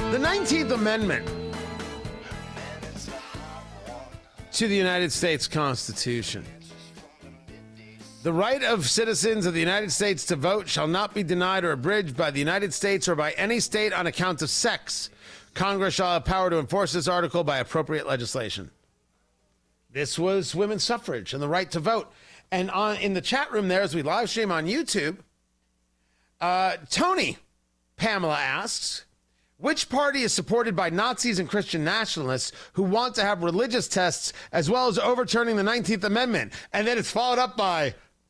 The 19th Amendment to the United States Constitution. The right of citizens of the United States to vote shall not be denied or abridged by the United States or by any state on account of sex. Congress shall have power to enforce this article by appropriate legislation. This was women's suffrage and the right to vote. And in the chat room there, as we live stream on YouTube, Tony Pamela asks, which party is supported by Nazis and Christian nationalists who want to have religious tests as well as overturning the 19th Amendment? And then it's followed up by,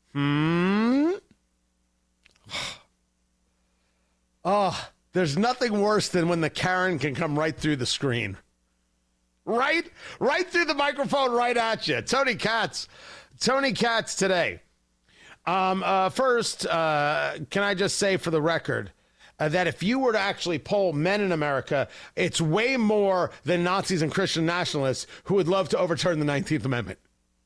Oh, there's nothing worse than when the Karen can come right through the screen. Right through the microphone, right at you. Tony Katz today. First, can I just say for the record that if you were to actually poll men in America, it's way more than Nazis and Christian nationalists who would love to overturn the 19th Amendment.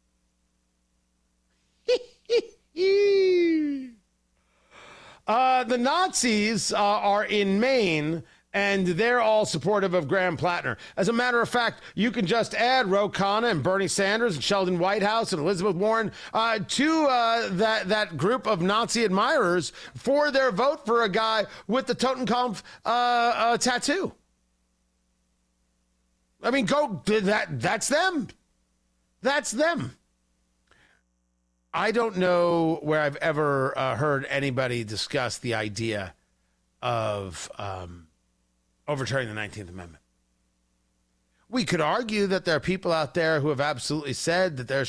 The Nazis are in Maine, and they're all supportive of Graham Plattner. As a matter of fact, you can just add Ro Khanna and Bernie Sanders and Sheldon Whitehouse and Elizabeth Warren to that group of Nazi admirers for their vote for a guy with the Totenkopf tattoo. I mean, that's them. That's them. I don't know where I've ever heard anybody discuss the idea of overturning the 19th Amendment. We could argue that there are people out there who have absolutely said that there